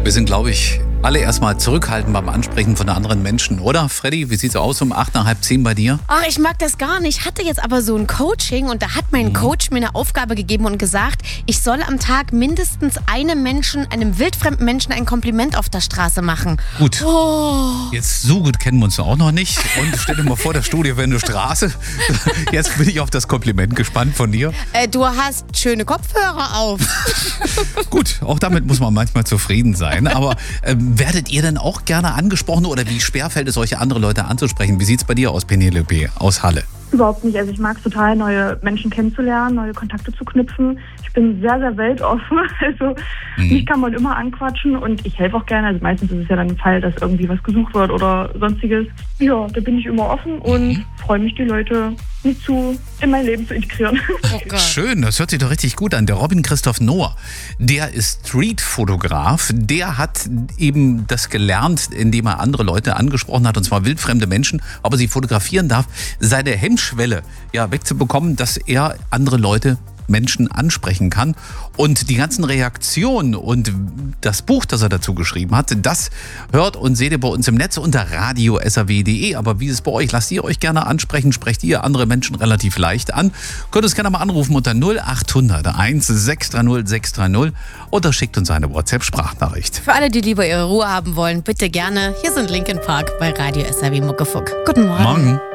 Wir sind, glaube ich, alle erstmal zurückhaltend beim Ansprechen von anderen Menschen, oder? Freddy, wie sieht's aus um 8, nach halb 10 bei dir? Ach, ich mag das gar nicht. Ich hatte jetzt aber so ein Coaching und da hat mein Coach mir eine Aufgabe gegeben und gesagt, ich soll am Tag mindestens einem wildfremden Menschen ein Kompliment auf der Straße machen. Gut. Jetzt so gut kennen wir uns auch noch nicht. Und stell dir mal vor, der Studio wäre eine Straße. Jetzt bin ich auf das Kompliment gespannt von dir. Du hast schöne Kopfhörer auf. Gut, auch damit muss man manchmal zufrieden sein. Aber werdet ihr denn auch gerne angesprochen oder wie schwer fällt es euch, andere Leute anzusprechen? Wie sieht's bei dir aus, Penelope aus Halle? Überhaupt nicht. Also ich mag es total, neue Menschen kennenzulernen, neue Kontakte zu knüpfen. Ich bin sehr, sehr weltoffen. Also mich kann man immer anquatschen und ich helfe auch gerne. Also meistens ist es ja dann ein Fall, dass irgendwie was gesucht wird oder sonstiges. Ja, da bin ich immer offen und freue mich, die Leute in mein Leben zu integrieren. Oh Schön, das hört sich doch richtig gut an. Der Robin Christoph Noah, der ist Streetfotograf. Der hat eben das gelernt, indem er andere Leute angesprochen hat, und zwar wildfremde Menschen, ob er sie fotografieren darf, seine Hemmschwelle wegzubekommen, dass er andere Menschen ansprechen kann. Und die ganzen Reaktionen und das Buch, das er dazu geschrieben hat, das hört und seht ihr bei uns im Netz unter radio.saw.de. Aber wie ist es bei euch? Lasst ihr euch gerne ansprechen? Sprecht ihr andere Menschen relativ leicht an? Könnt uns gerne mal anrufen unter 0800 1630 630 oder schickt uns eine WhatsApp-Sprachnachricht. Für alle, die lieber ihre Ruhe haben wollen, bitte gerne. Hier sind Linkin Park bei Radio SAW Muckefuck. Guten Morgen. Morgen.